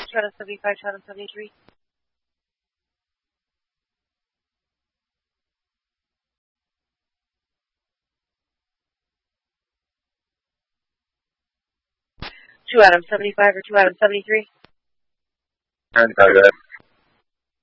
2 out of 75, 2 out of 73. Two out of 75 or 2 out of 73? 95, go ahead.